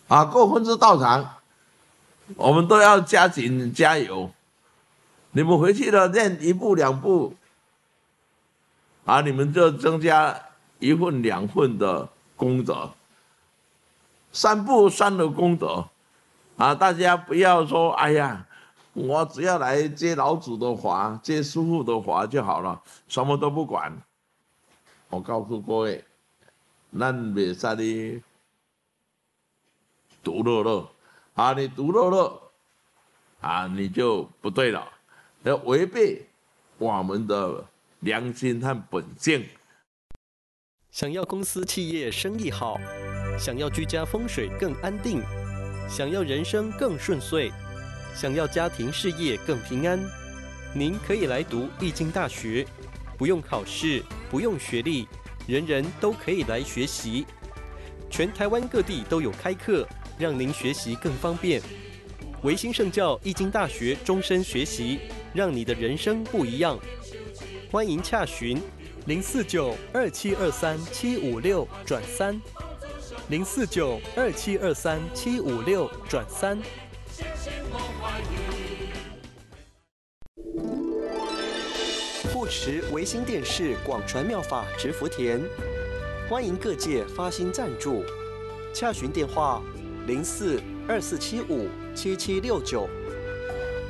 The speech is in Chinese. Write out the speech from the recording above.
啊，过婚之道场，我们都要加紧加油。你们回去了练1步2步，啊，你们就增加1份2份的功德，3步3的功德。啊，大家不要说，哎呀，我只要来接老祖的法，接师父的法就好了，什么都不管。我告诉各位，咱袂使你独乐乐，啊，你独乐乐，啊，你就不对了，要违背我们的良心和本性。 想要公司企业生意好，想要居家风水更安定，想要人生更顺遂，想要家庭事业更平安，您可以来读易经大学，不用考试，不用学历，人人都可以来学习。全台湾各地都有开课，让您学习更方便。维新圣教易经大学终身学习，让你的人生不一样。欢迎洽询049-2723-756-3，049-2723-756-3。护持维新电视广传妙法植福田，欢迎各界发心赞助，洽询电话：04-2475-7769